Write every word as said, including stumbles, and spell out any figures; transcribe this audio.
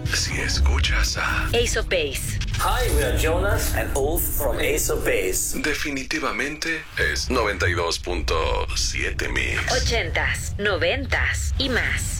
si escuchas a Ace of Base. Hi, we are Jonas and Ulf from Ace of Base. definitivamente es noventa y dos punto siete Mix. Ochentas, noventas y más.